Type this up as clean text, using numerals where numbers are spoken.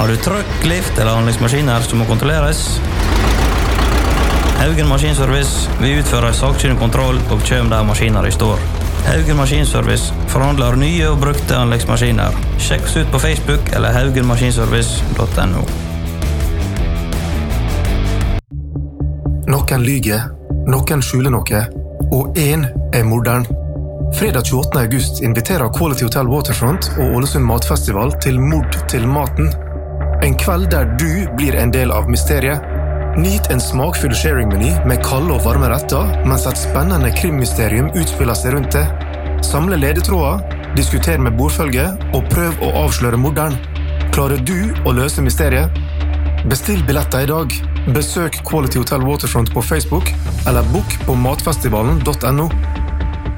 Har du trøkk, lift eller anleggsmaskiner som må kontrolleres? Haugen Maskinservice vil utføre sakkyndig kontroll og kjøm der maskiner står. Haugen Maskinservice forhandler nye og brukte anleggsmaskiner. Sjekk oss ut på Facebook eller haugenmaskinservice.no. Noen lyger, noen skjuler noe, og en morderen. Fredag 28. august inviterer Quality Hotel Waterfront og Ålesund Matfestival til Mord til maten. En kveld der du blir en del av mysteriet. Nyt en smakfull sharing-meny med kalde og varme retter, mens et spennende krimmysterium utspiller seg rundt det. Samle ledetråder, diskuter med bordfølge og prøv å avsløre morderen. Klarer du å løse mysteriet? Bestill billetter i dag. Besøk Quality Hotel Waterfront på Facebook eller book på matfestivalen.no.